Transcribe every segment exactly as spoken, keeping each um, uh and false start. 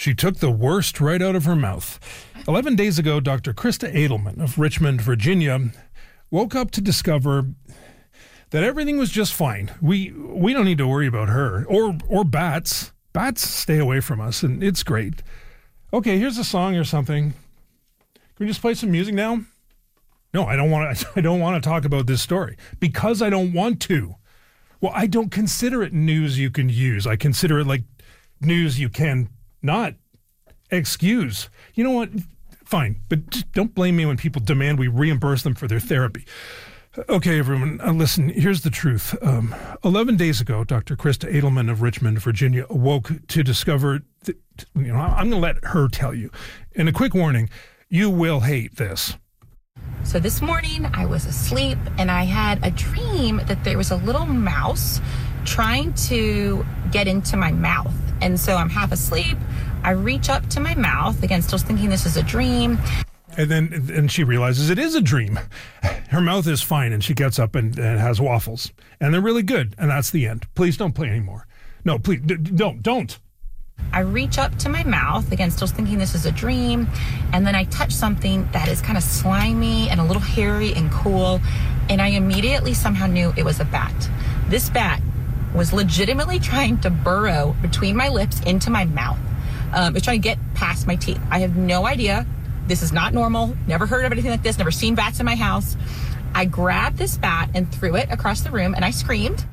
She took the worst right out of her mouth. Eleven days ago, Doctor Krista Edelman of Richmond, Virginia, woke up to discover that everything was just fine. We we don't need to worry about her or or bats. Bats stay away from us, and it's great. Okay, here's a song or something. Can we just play some music now? No, I don't want to. I don't want to talk about this story because I don't want to. Well, I don't consider it news you can use. I consider it like news you can not excuse. You know what? Fine, but just don't blame me when people demand we reimburse them for their therapy. Okay, everyone, uh, listen, here's the truth. Um, Eleven days ago, Doctor Krista Edelman of Richmond, Virginia, awoke to discover, that, you know, I'm going to let her tell you. And a quick warning, you will hate this. So this morning I was asleep and I had a dream that there was a little mouse trying to get into my mouth. And so I'm half asleep. I reach up to my mouth, again, still thinking this is a dream. And then and she realizes it is a dream. Her mouth is fine and she gets up and, and has waffles. And they're really good. And that's the end. Please don't play anymore. No, please, d- don't, don't. I reach up to my mouth, again, still thinking this is a dream, and then I touch something that is kind of slimy and a little hairy and cool, and I immediately somehow knew it was a bat. This bat was legitimately trying to burrow between my lips into my mouth. Um, it's trying to get past my teeth. I have no idea. This is not normal. Never heard of anything like this. Never seen bats in my house. I grabbed this bat and threw it across the room, and I screamed.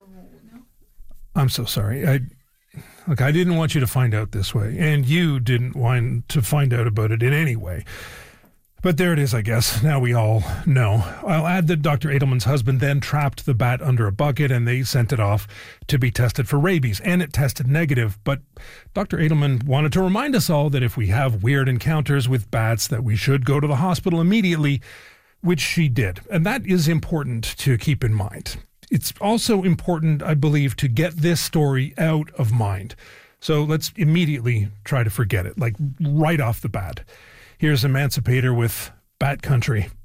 I'm so sorry. I... Look, I didn't want you to find out this way, and you didn't want to find out about it in any way. But there it is, I guess. Now we all know. I'll add that Doctor Edelman's husband then trapped the bat under a bucket, and they sent it off to be tested for rabies, and it tested negative. But Doctor Edelman wanted to remind us all that if we have weird encounters with bats, that we should go to the hospital immediately, which she did. And that is important to keep in mind. It's also important, I believe, to get this story out of mind. So let's immediately try to forget it, like right off the bat. Here's Emancipator with Bat Country.